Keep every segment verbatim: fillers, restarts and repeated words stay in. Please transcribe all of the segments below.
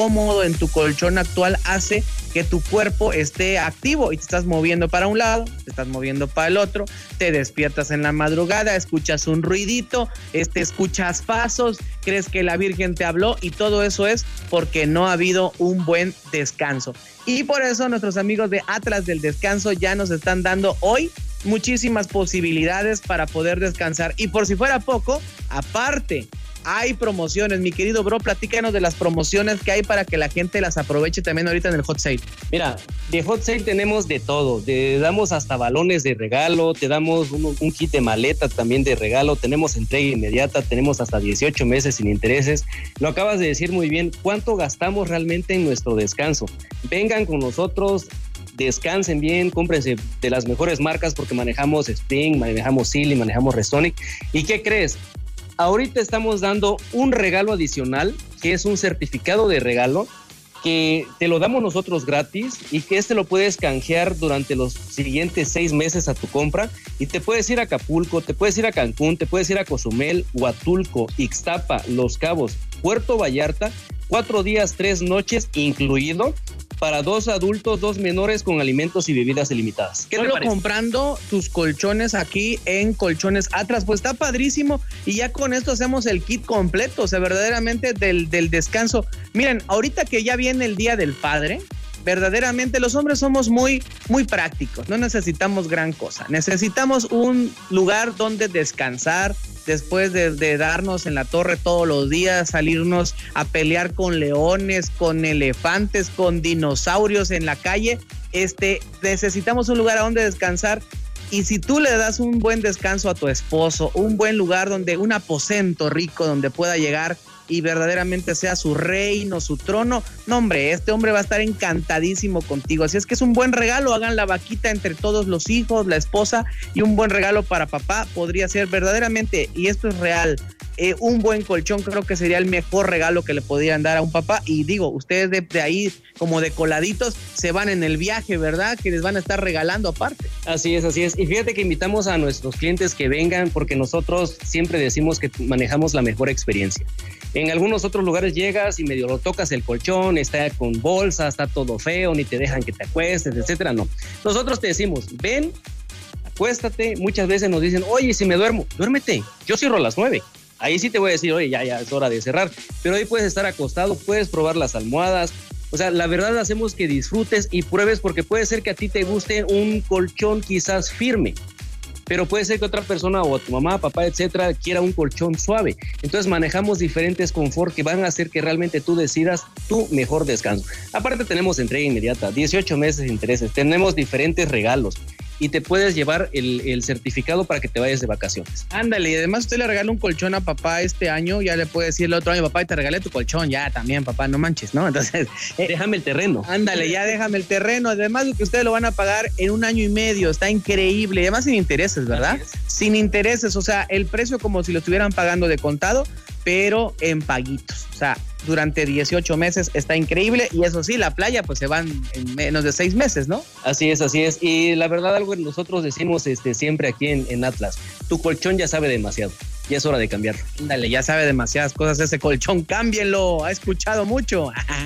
cómodo en tu colchón actual hace que tu cuerpo esté activo y te estás moviendo para un lado, te estás moviendo para el otro, te despiertas en la madrugada, escuchas un ruidito, este, escuchas pasos, crees que la Virgen te habló y todo eso es porque no ha habido un buen descanso. Y por eso nuestros amigos de Atlas del Descanso ya nos están dando hoy muchísimas posibilidades para poder descansar. Y por si fuera poco, aparte, hay promociones. Mi querido bro, platícanos de las promociones que hay para que la gente las aproveche también ahorita en el hot sale. Mira, de hot sale tenemos de todo. Te damos hasta balones de regalo, te damos un, un kit de maleta también de regalo, tenemos entrega inmediata, tenemos hasta dieciocho meses sin intereses. Lo acabas de decir muy bien, ¿cuánto gastamos realmente en nuestro descanso? Vengan con nosotros, descansen bien, cómprense de las mejores marcas porque manejamos Spring, manejamos Sealy, manejamos Restonic. ¿Y qué crees? Ahorita estamos dando un regalo adicional, que es un certificado de regalo, que te lo damos nosotros gratis y que este lo puedes canjear durante los siguientes seis meses a tu compra y te puedes ir a Acapulco, te puedes ir a Cancún, te puedes ir a Cozumel, Huatulco, Ixtapa, Los Cabos, Puerto Vallarta, cuatro días, tres noches incluido, para dos adultos, dos menores con alimentos y bebidas ilimitadas. ¿Qué Solo comprando tus colchones aquí en Colchones Atlas, pues está padrísimo y ya con esto hacemos el kit completo, o sea, verdaderamente del, del descanso. Miren, ahorita que ya viene el Día del Padre, verdaderamente los hombres somos muy, muy prácticos, no necesitamos gran cosa, necesitamos un lugar donde descansar, después de, de darnos en la torre todos los días, salirnos a pelear con leones, con elefantes, con dinosaurios en la calle, este, necesitamos un lugar a donde descansar. Y si tú le das un buen descanso a tu esposo, un buen lugar donde, un aposento rico donde pueda llegar y verdaderamente sea su reino, su trono, no hombre, este hombre va a estar encantadísimo contigo. Así es que es un buen regalo, hagan la vaquita entre todos los hijos, la esposa, y un buen regalo para papá podría ser verdaderamente, y esto es real, eh, un buen colchón creo que sería el mejor regalo que le podrían dar a un papá. Y digo, ustedes de, de ahí como de coladitos se van en el viaje, ¿verdad? Que les van a estar regalando aparte. Así es, así es. Y fíjate que invitamos a nuestros clientes que vengan porque nosotros siempre decimos que manejamos la mejor experiencia. En algunos otros lugares llegas y medio lo tocas el colchón, está con bolsa, está todo feo, ni te dejan que te acuestes, etcétera. No. Nosotros te decimos, ven, acuéstate. Muchas veces nos dicen, oye, si me duermo, duérmete. Yo cierro a las nueve. Ahí sí te voy a decir, oye, ya, ya es hora de cerrar. Pero ahí puedes estar acostado, puedes probar las almohadas. O sea, la verdad hacemos que disfrutes y pruebes porque puede ser que a ti te guste un colchón quizás firme, pero puede ser que otra persona o tu mamá, papá, etcétera, quiera un colchón suave. Entonces manejamos diferentes confort que van a hacer que realmente tú decidas tu mejor descanso. Aparte tenemos entrega inmediata, dieciocho meses de intereses, tenemos diferentes regalos y te puedes llevar el, el certificado para que te vayas de vacaciones. Ándale, y además usted le regala un colchón a papá este año, ya le puede decir el otro año, papá, y te regalé tu colchón, ya también, papá, no manches, ¿no? Entonces, eh, déjame el terreno. Ándale, ya déjame el terreno, además de que ustedes lo van a pagar en un año y medio, está increíble, además sin intereses, ¿verdad? Sin intereses, o sea, el precio como si lo estuvieran pagando de contado, pero en paguitos, o sea, durante dieciocho meses está increíble. Y eso sí, la playa pues se van en menos de seis meses, ¿no? Así es, así es. Y la verdad, algo que nosotros decimos este, siempre aquí en, en Atlas, tu colchón ya sabe demasiado, ya es hora de cambiarlo. Dale, ya sabe demasiadas cosas ese colchón, cámbienlo, ha escuchado mucho.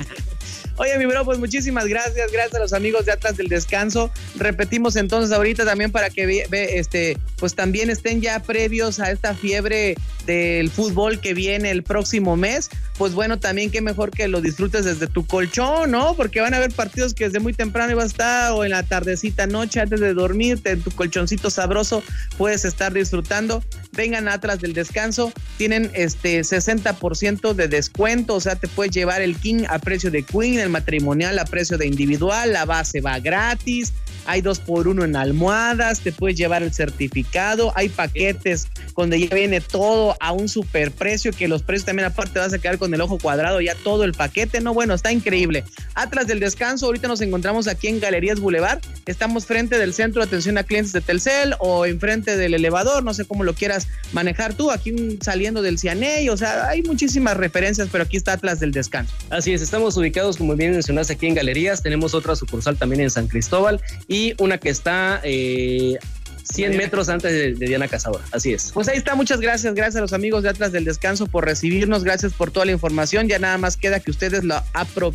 Oye, mi bro, pues muchísimas gracias, gracias a los amigos de Atlas del Descanso. Repetimos entonces ahorita también para que ve, ve, este, pues también estén ya previos a esta fiebre del fútbol que viene el próximo mes. Pues bueno, también qué mejor que lo disfrutes desde tu colchón, ¿no? Porque van a haber partidos que desde muy temprano ibas a estar, o en la tardecita noche antes de dormirte, en tu colchoncito sabroso puedes estar disfrutando. Vengan a Atlas del Descanso, tienen este sesenta por ciento de descuento, o sea, te puedes llevar el King a precio de Queen, el matrimonial a precio de individual, la base va gratis, hay dos por uno en almohadas, te puedes llevar el certificado, hay paquetes donde ya viene todo a un super precio, que los precios también aparte vas a quedar con el ojo cuadrado, ya todo el paquete, no, bueno, está increíble. Atlas del Descanso, ahorita nos encontramos aquí en Galerías Boulevard, estamos frente del Centro de Atención a Clientes de Telcel o enfrente del elevador, no sé cómo lo quieras manejar tú, aquí saliendo del Cianey, o sea, hay muchísimas referencias, pero aquí está Atlas del Descanso. Así es, estamos ubicados, como bien mencionaste, aquí en Galerías, tenemos otra sucursal también en San Cristóbal y una que está eh, cien metros antes de, de Diana Cazadora, así es. Pues ahí está, muchas gracias, gracias a los amigos de Atlas del Descanso por recibirnos, gracias por toda la información, ya nada más queda que ustedes lo aprovechen.